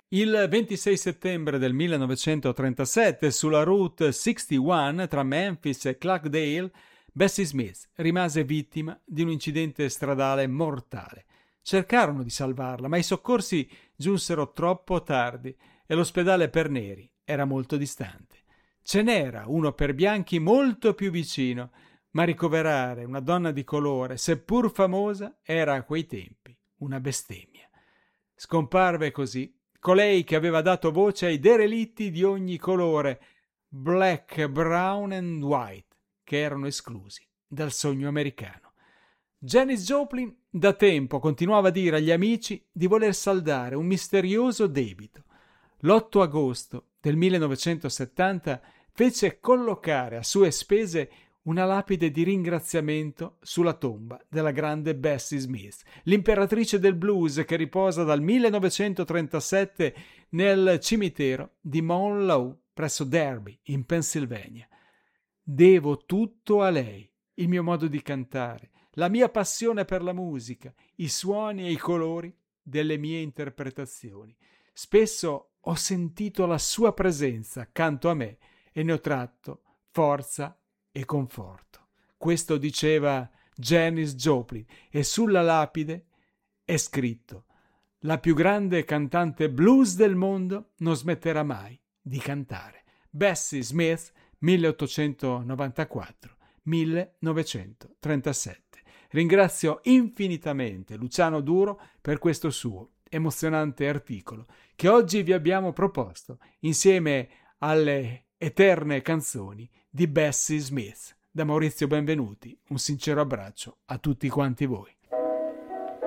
Il 26 settembre del 1937, sulla Route 61 tra Memphis e Clarkdale, Bessie Smith rimase vittima di un incidente stradale mortale. Cercarono di salvarla, ma i soccorsi giunsero troppo tardi e l'ospedale per neri era molto distante. Ce n'era uno per bianchi molto più vicino, ma ricoverare una donna di colore, seppur famosa, era a quei tempi una bestemmia. Scomparve così colei che aveva dato voce ai derelitti di ogni colore, black, brown and white, che erano esclusi dal sogno americano. Janis Joplin da tempo continuava a dire agli amici di voler saldare un misterioso debito. L'8 agosto del 1970 fece collocare a sue spese una lapide di ringraziamento sulla tomba della grande Bessie Smith, l'imperatrice del blues che riposa dal 1937 nel cimitero di Mount Lawn presso Derby, in Pennsylvania. Devo tutto a lei, il mio modo di cantare, la mia passione per la musica, i suoni e i colori delle mie interpretazioni. Spesso ho sentito la sua presenza accanto a me e ne ho tratto forza e conforto. Questo diceva Janis Joplin e sulla lapide è scritto: la più grande cantante blues del mondo non smetterà mai di cantare. Bessie Smith, 1894-1937. Ringrazio infinitamente Luciano Duro per questo suo emozionante articolo che oggi vi abbiamo proposto insieme alle eterne canzoni di Bessie Smith. Da Maurizio Benvenuti, un sincero abbraccio a tutti quanti voi.